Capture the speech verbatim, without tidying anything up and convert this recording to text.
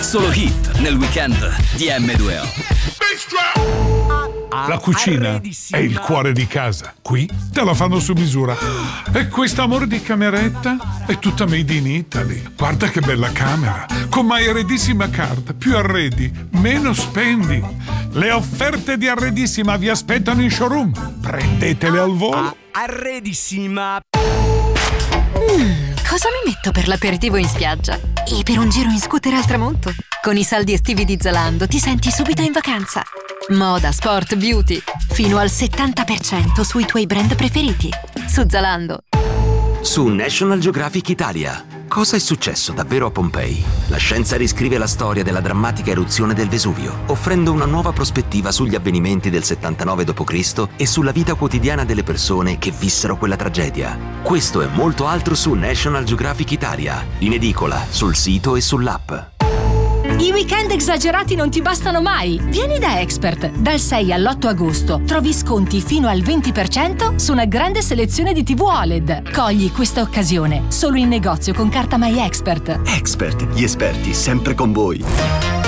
Solo hit nel weekend di emme due o. La cucina è il cuore di casa. Qui te la fanno su misura. E quest'amore di cameretta è tutta made in Italy. Guarda che bella camera. Con My Arredissima Card. Più arredi, meno spendi. Le offerte di Arredissima vi aspettano in showroom. Prendetele al volo. Arredissima. Mm, cosa mi metto per l'aperitivo in spiaggia? E per un giro in scooter al tramonto? Con i saldi estivi di Zalando ti senti subito in vacanza. Moda, sport, beauty. Fino al settanta per cento sui tuoi brand preferiti. Su Zalando. Su National Geographic Italia. Cosa è successo davvero a Pompei? La scienza riscrive la storia della drammatica eruzione del Vesuvio, offrendo una nuova prospettiva sugli avvenimenti del settantanove dopo Cristo e sulla vita quotidiana delle persone che vissero quella tragedia. Questo e molto altro su National Geographic Italia, in edicola, sul sito e sull'app. I weekend esagerati non ti bastano mai. Vieni da Expert. Dal sei all'otto agosto trovi sconti fino al venti per cento su una grande selezione di tivù O L E D. Cogli questa occasione solo in negozio con carta My Expert. Expert, gli esperti sempre con voi.